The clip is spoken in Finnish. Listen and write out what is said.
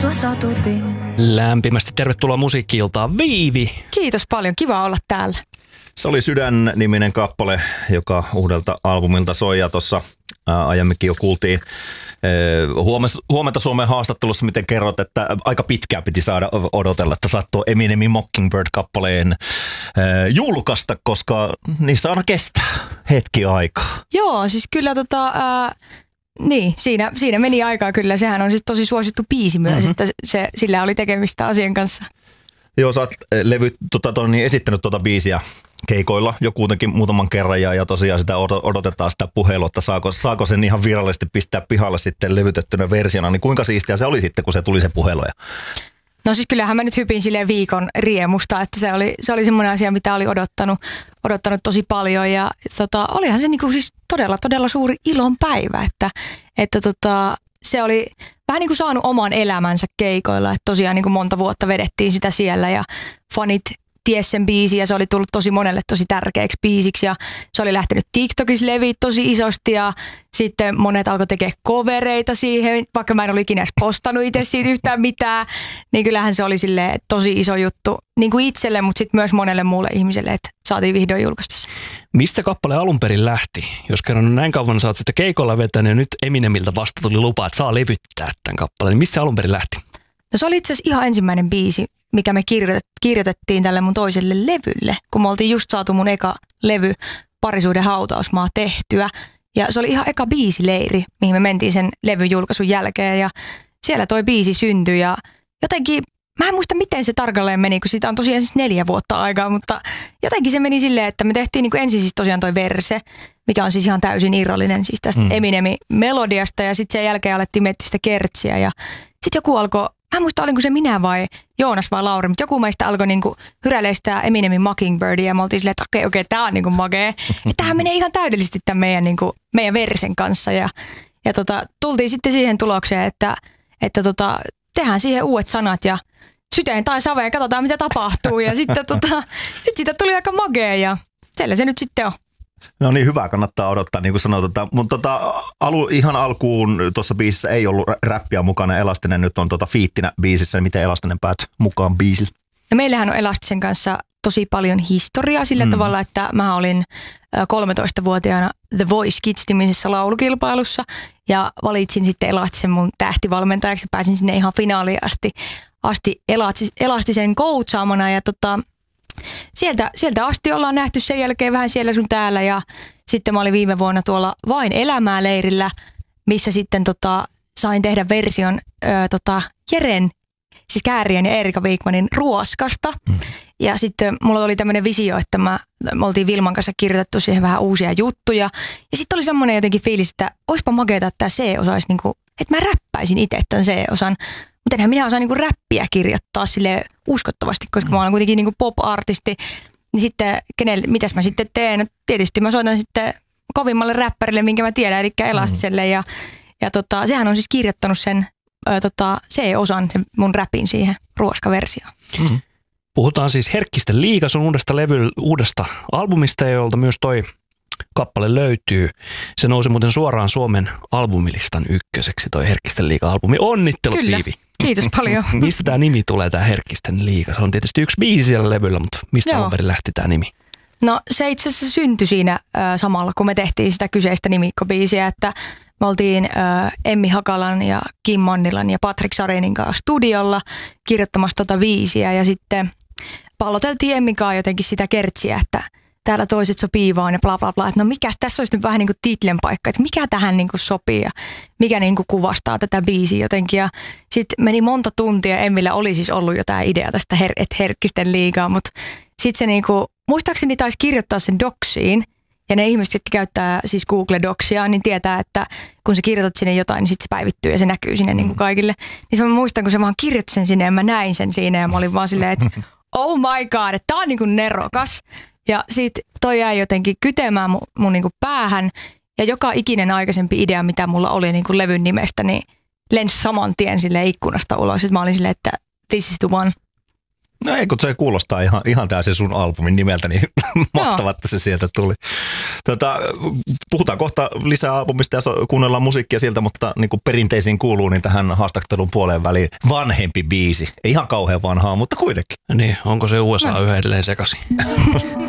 sua satutin. Lämpimästi tervetuloa Musiikki-iltaan, Viivi. Kiitos paljon, kiva olla täällä. Se oli Sydän-niminen kappale, joka uudelta albumilta soi ja tuossa aiemminkin jo kuultiin Huomenta Suomen haastattelussa, miten kerrot, että aika pitkään piti saada odotella, että saat tuo Eminemin Mockingbird-kappaleen julkaista, koska niissä aina kestää hetki aikaa. Joo, siis kyllä niin, siinä meni aikaa kyllä. Sehän on siis tosi suosittu biisi myös, että sillä oli tekemistä asian kanssa. Joo, sä oot esittänyt tuota biisiä keikoilla jo kuitenkin muutaman kerran ja tosiaan sitä odotetaan sitä puhelua, että saako sen ihan virallisesti pistää pihalle sitten levytettynä versiona, niin kuinka siistiä se oli sitten, kun se tuli se puhelu? No siis kyllähän mä nyt hypin silleen viikon riemusta, että se oli semmoinen asia, mitä oli odottanut tosi paljon ja olihan se niinku siis todella suuri ilon päivä, että se oli vähän niin kuin saanut oman elämänsä keikoilla, että tosiaan niin kuin monta vuotta vedettiin sitä siellä ja fanit ties sen biisin ja se oli tullut tosi monelle tosi tärkeäksi biisiksi ja se oli lähtenyt TikTokissa leviä tosi isosti ja sitten monet alkoi tekemään covereita siihen, vaikka mä en ollut ikinä edes postannut itse siitä yhtään mitään, niin kyllähän se oli silleen tosi iso juttu niin kuin itselle, mutta sitten myös monelle muulle ihmiselle, että saatiin vihdoin julkaista se. Mistä kappale alun perin lähti? Jos kerran näin kauan sä oot sitä keikolla vetänyt ja nyt Eminemiltä vasta tuli lupa, että saa levyttää tämän kappaleen, niin mistä se alun perin lähti? No se oli itse asiassa ihan ensimmäinen biisi, mikä me kirjoitettiin tälle mun toiselle levylle, kun me oltiin just saatu mun eka levy Parisuuden hautausmaa tehtyä. Ja se oli ihan eka biisileiri, mihin me mentiin sen levyn julkaisun jälkeen ja siellä toi biisi syntyi ja jotenkin, mä en muista miten se tarkalleen meni, kun siitä on tosiaan siis 4 vuotta aikaa, mutta jotenkin se meni silleen, että me tehtiin niin kuin ensin siis tosiaan toi verse, mikä on siis ihan täysin irrallinen siis tästä Eminemin melodiasta ja sitten sen jälkeen alettiin miettiä sitä kertsiä ja sitten joku alkoi, mä en muista olinko se minä vai Joonas vai Lauri, mutta joku meistä alkoi niinku hyräilemään sitä Eminemin Mockingbirdia ja me oltiin silleen, että okei, tää on niinku makee. Että tämähän menee ihan täydellisesti tämän meidän versen kanssa ja tultiin sitten siihen tulokseen, että tehdään siihen uudet sanat ja syteen tai saveen, katsotaan mitä tapahtuu ja sitten sit siitä tuli aika makee ja siellä se nyt sitten on. No niin, hyvä, kannattaa odottaa, niin kuin sanoit. Mutta ihan alkuun tuossa biisissä ei ollut räppiä mukana. Elastinen nyt on fiittinä biisissä. Miten Elastinen päätyi mukaan biisille? No meillähän on Elastisen kanssa tosi paljon historiaa sillä tavalla, että mä olin 13-vuotiaana The Voice Kids-nimisessä laulukilpailussa ja valitsin sitten Elastisen mun tähtivalmentajaksi ja pääsin sinne ihan finaaliin asti Elastisen coachaamana ja sieltä asti ollaan nähty sen jälkeen vähän siellä sun täällä ja sitten mä olin viime vuonna tuolla Vain elämää -leirillä, missä sitten sain tehdä version Jeren, siis Kääriän ja Erika Wigmanin Ruoskasta. Ja sitten mulla oli tämmöinen visio, että me oltiin Vilman kanssa kirjoitettu siihen vähän uusia juttuja. Ja sitten oli semmoinen jotenkin fiilis, että oispa makeeta, että tämä C-osa olisi niinku, että mä räppäisin itse tämän C-osan. Mutta enhän minä osaan niinku räppiä kirjoittaa sille uskottavasti, koska mä olen kuitenkin niinku pop-artisti. Niin sitten, mitäs mä sitten teen? Tietysti mä soitan sitten kovimmalle räppärille, minkä mä tiedän, eli Elastiselle. Ja sehän on siis kirjoittanut sen C-osan, sen mun räpin siihen ruoskaversioon. Puhutaan siis Herkkisten liiga, sun uudesta albumista, jolta myös toi kappale löytyy. Se nousi muuten suoraan Suomen albumilistan ykköseksi, toi Herkkisten liiga-albumi. Onnittelut, Kyllä. Viivi. Kiitos paljon. Mistä tämä nimi tulee, tämä Herkkisten liiga? Se on tietysti yksi biisi siellä levyllä, mutta mistä alun perin lähti tämä nimi? No se itse asiassa syntyi siinä samalla, kun me tehtiin sitä kyseistä nimikkobiisiä, että me oltiin Emmi Hakalan ja Kim Mannilan ja Patrick Sarenin kanssa studiolla kirjoittamassa biisiä ja sitten palloteltiin Emmin kanssa jotenkin sitä kertsiä, että täällä toiset sopii vaan ja bla bla bla. Että no mikäs tässä olisi nyt vähän niin kuin titlen paikka, että mikä tähän niin kuin sopii ja mikä niin kuin kuvastaa tätä biisiä jotenkin. Ja sitten meni monta tuntia, Emmillä oli siis ollut jo tämä idea tästä Herkkisten liigaa, mutta sitten se niin kuin, muistaakseni taisi kirjoittaa sen doksiin. Ja ne ihmiset, jotka käyttää siis Google Docsia, niin tietää, että kun sä kirjoitat sinne jotain, niin sitten se päivittyy ja se näkyy sinne niin kuin kaikille. Niin mä muistan, kun se vaan kirjoitti sen sinne ja mä näin sen siinä ja mä olin vaan silleen, että oh my god, että tää on niin kuin nerokas. Ja sit toi jäi jotenkin kytemään mun niin kuin päähän ja joka ikinen aikaisempi idea, mitä mulla oli niin kuin levyn nimestä, niin lensi saman tien silleen ikkunasta ulos. Sitten mä olin silleen, että this is the one. No ei, kun se kuulostaa ihan tää se sun albumin nimeltä, niin mahtavaa, että se sieltä tuli. Puhutaan kohta lisää albumista ja kuunnellaan musiikkia sieltä, mutta niin kuin perinteisiin kuuluu, niin tähän haastattelun puoleen väliin vanhempi biisi. Ei ihan kauhean vanhaa, mutta kuitenkin. Niin, onko se USA yhä edelleen sekaisin?